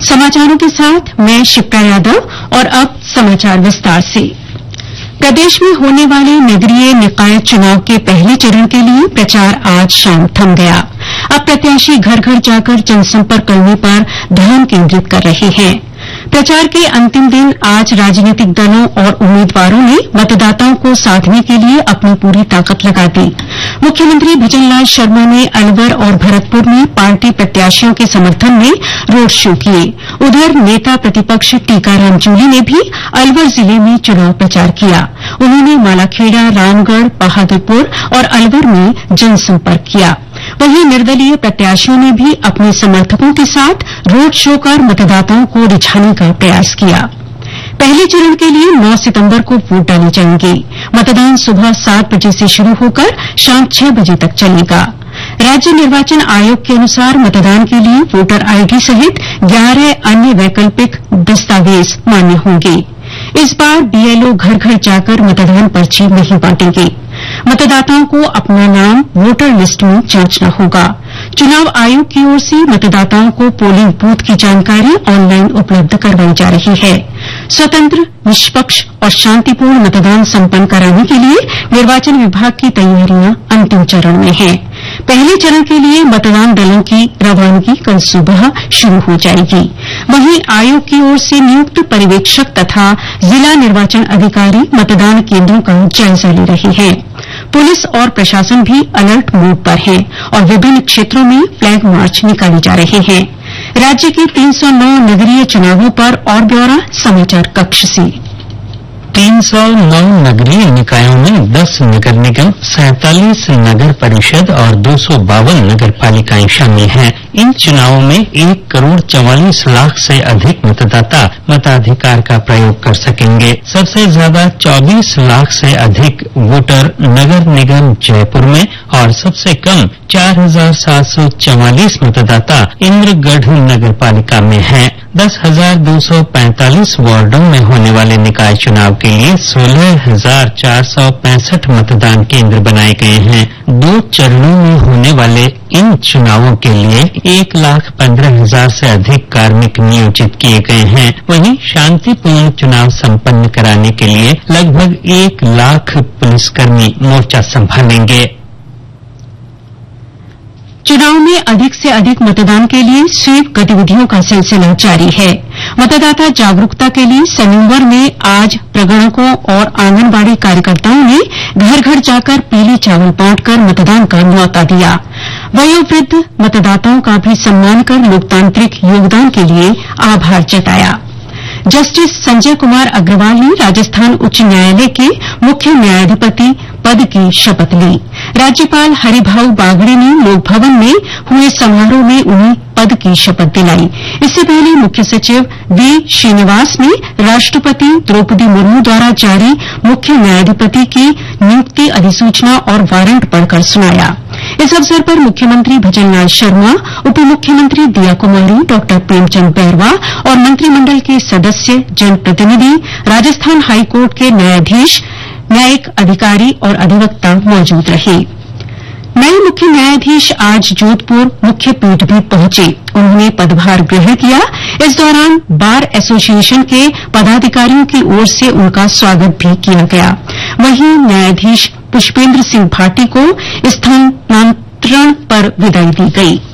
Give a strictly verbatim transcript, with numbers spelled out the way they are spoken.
समाचारों के साथ मैं शिप्रा यादव और अब समाचार विस्तार से। प्रदेश में होने वाले नगरीय निकाय चुनाव के पहले चरण के लिए प्रचार आज शाम थम गया। अब प्रत्याशी घर घर जाकर जनसंपर्क करने पर ध्यान केंद्रित कर रहे हैं। प्रचार के अंतिम दिन आज राजनीतिक दलों और उम्मीदवारों ने मतदाताओं को साधने के लिए अपनी पूरी ताकत लगा दी। मुख्यमंत्री भजनलाल शर्मा ने अलवर और भरतपुर में पार्टी प्रत्याशियों के समर्थन में रोड शो किए। उधर नेता प्रतिपक्ष टीकाराम जूली ने भी अलवर जिले में चुनाव प्रचार किया। उन्होंने मालाखेड़ा, रामगढ़, बहादुरपुर और अलवर में जनसंपर्क किया। वहीं निर्दलीय प्रत्याशियों ने भी अपने समर्थकों के साथ रोड शो कर मतदाताओं को रिझाने का प्रयास किया। पहले चरण के लिए नौ सितंबर को वोट डाले जाएंगे। मतदान सुबह सात बजे से शुरू होकर शाम छह बजे तक चलेगा। राज्य निर्वाचन आयोग के अनुसार मतदान के लिए वोटर आईडी सहित ग्यारह अन्य वैकल्पिक दस्तावेज मान्य होंगे। इस बार बीएलओ घर घर जाकर मतदान पर्ची नहीं बांटेंगे। मतदाताओं को अपना नाम वोटर लिस्ट में जांचना होगा। चुनाव आयोग की ओर से मतदाताओं को पोलिंग बूथ की जानकारी ऑनलाइन उपलब्ध करवाई जा रही है। स्वतंत्र, निष्पक्ष और शांतिपूर्ण मतदान संपन्न कराने के लिए निर्वाचन विभाग की तैयारियां अंतिम चरण में हैं। पहले चरण के लिए मतदान दलों की रवानगी कल सुबह शुरू हो जाएगी। वहीं आयोग की ओर से नियुक्त पर्यवेक्षक तथा जिला निर्वाचन अधिकारी मतदान केंद्रों का जायजा ले रहे हैं। पुलिस और प्रशासन भी अलर्ट मोड पर है और विभिन्न क्षेत्रों में फ्लैग मार्च निकाले जा रहे हैं। राज्य के तीन सौ नौ नगरीय चुनावों पर और ब्यौरा समाचार कक्ष से। तीन सौ नौ नगरीय निकायों में दस नगर निगम, सैंतालीस नगर परिषद और दो सौ बावन नगर पालिकाएं शामिल हैं। इन चुनावों में एक करोड़ चौवालीस लाख से अधिक मतदाता मताधिकार का प्रयोग कर सकेंगे। सबसे ज्यादा चौबीस लाख से अधिक वोटर नगर निगम जयपुर में और सबसे कम चार हजार सात सौ चौवालीस मतदाता इंद्रगढ़ नगर पालिका में हैं। दस हजार दो सौ पैंतालीस वार्डों में होने वाले निकाय चुनाव के लिए सोलह हजार चार सौ पैंसठ मतदान केंद्र बनाए गए हैं। दो चरणों में होने वाले इन चुनावों के लिए एक लाख पंद्रह हजार से अधिक कार्मिक नियोजित किए गए हैं। वहीं शांतिपूर्ण चुनाव संपन्न कराने के लिए लगभग एक लाख पुलिसकर्मी मोर्चा संभालेंगे। चुनाव में अधिक से अधिक मतदान के लिए स्वीप गतिविधियों का सिलसिला जारी है। मतदाता जागरूकता के लिए सनूवर में आज प्रगणकों और आंगनबाड़ी कार्यकर्ताओं ने घर घर जाकर पीले चावल बांटकर मतदान का न्यौता दिया। वयोवृद्ध मतदाताओं का भी सम्मान कर लोकतांत्रिक योगदान के लिए आभार जताया। जस्टिस संजय कुमार अग्रवाल ने राजस्थान उच्च न्यायालय के मुख्य न्यायाधिपति पद की शपथ ली। राज्यपाल हरिभाऊ बागड़े ने लोक भवन में हुए समारोह में उन्हें पद की शपथ दिलाई। इससे पहले मुख्य सचिव वी श्रीनिवास ने राष्ट्रपति द्रौपदी मुर्मू द्वारा जारी मुख्य न्यायाधिपति की नियुक्ति अधिसूचना और वारंट पढ़कर सुनाया। इस अवसर पर मुख्यमंत्री भजनलाल शर्मा, उप मुख्यमंत्री दिया कुमारी, डॉक्टर प्रेमचंद बैरवा और मंत्रिमंडल के सदस्य, जनप्रतिनिधि, राजस्थान हाईकोर्ट के न्यायाधीश, न्यायिक अधिकारी और अधिवक्ता मौजूद रहे। नए मुख्य न्यायाधीश आज जोधपुर मुख्य पीठ भी पहुंचे। उन्होंने पदभार ग्रहण किया। इस दौरान बार एसोसिएशन के पदाधिकारियों की ओर से उनका स्वागत भी किया गया। वहीं न्यायाधीश पुष्पेंद्र सिंह भाटी को स्थानांतरण पर विदाई दी गई।